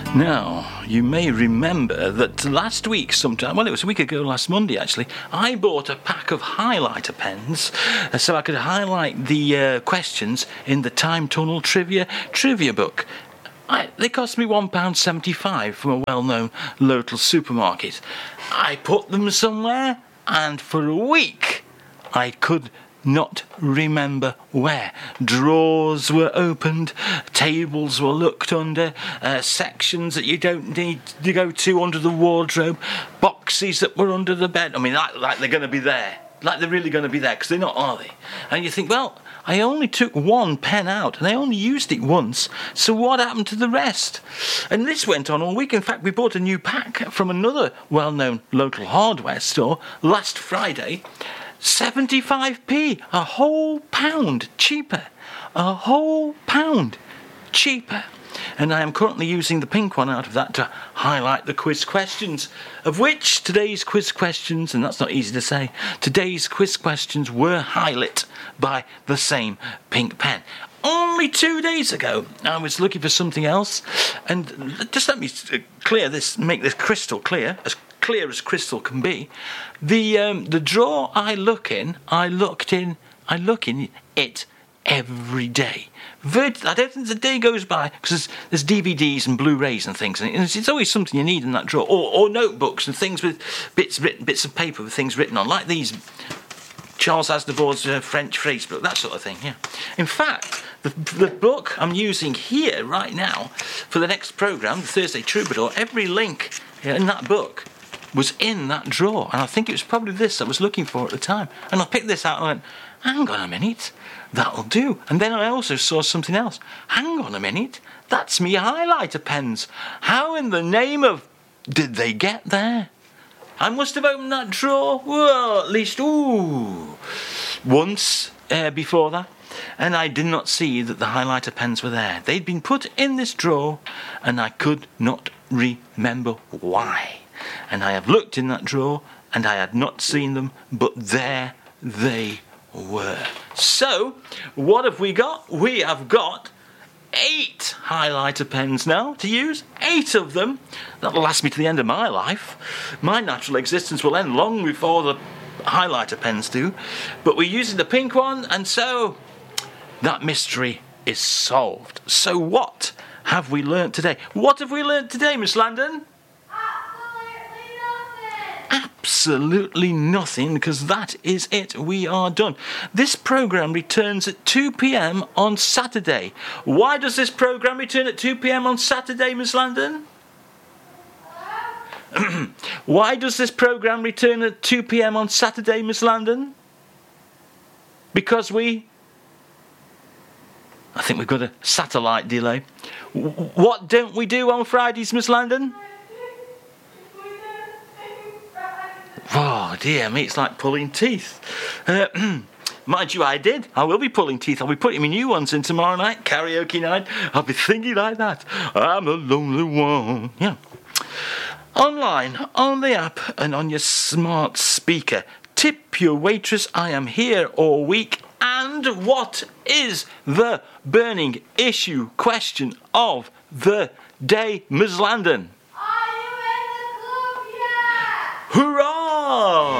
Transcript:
Now, you may remember that last week sometime, well, it was a week ago last Monday actually, I bought a pack of highlighter pens so I could highlight the questions in the Time Tunnel trivia book. They cost me £1.75 from a well-known local supermarket. I put them somewhere, and for a week I could not remember where. Drawers were opened, tables were looked under, sections that you don't need to go to under the wardrobe, boxes that were under the bed. I mean, like they're going to be there. Like they're really going to be there, because they're not, are they? And you think, well, I only took one pen out and I only used it once, so what happened to the rest? And this went on all week. In fact, we bought a new pack from another well-known local hardware store last Friday. 75p, a whole pound cheaper. A whole pound cheaper. And I am currently using the pink one out of that to highlight the quiz questions, of which today's quiz questions, and that's not easy to say, today's quiz questions were highlighted by the same pink pen. Only 2 days ago, I was looking for something else, and just let me make this crystal clear as crystal can be. The drawer I look in it every day. I don't think the day goes by, because there's DVDs and Blu-rays and things, and it's always something you need in that drawer, or notebooks and things with bits of paper with things written on, like these Charles Aznavour's French phrase book, that sort of thing. Yeah. In fact, the book I'm using here right now for the next programme, the Thursday Troubadour, every link in that book was in that drawer, and I think it was probably this I was looking for at the time. And I picked this out and I went, hang on a minute, that'll do. And then I also saw something else. Hang on a minute, that's me highlighter pens. How in the name of did they get there? I must have opened that drawer, well, at least, once before that, and I did not see that the highlighter pens were there. They'd been put in this drawer, and I could not remember why. And I have looked in that drawer, and I had not seen them, but there they were. So, what have we got? We have got 8 highlighter pens now to use. 8 of them. That'll last me to the end of my life. My natural existence will end long before the highlighter pens do. But we're using the pink one, and so that mystery is solved. So what have we learnt today? What have we learnt today, Miss Landon? Absolutely nothing, because that is it. We are done. This programme returns at 2 p.m. on Saturday. Why does this programme return at 2 p.m. on Saturday, Miss Landon? Why does this programme return at 2 p.m. on Saturday, Miss Landon? Because I think we've got a satellite delay. What don't we do on Fridays, Miss Landon? Oh dear me, it's like pulling teeth. Mind you, I will be pulling teeth. I'll be putting my new ones in tomorrow night, karaoke night. I'll be thinking like that. I'm a lonely one. Yeah. Online, on the app, and on your smart speaker. Tip your waitress, I am here all week. And what is the burning issue question of the day, Ms. Landon? Are you in the club yet? Hurrah!